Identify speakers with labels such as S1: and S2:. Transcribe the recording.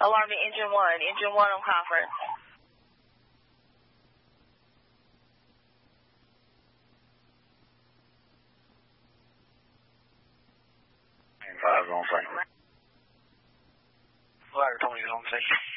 S1: Alarm at engine 1. Engine 1 on conference.
S2: Five on site.
S3: Flyer 20 on site.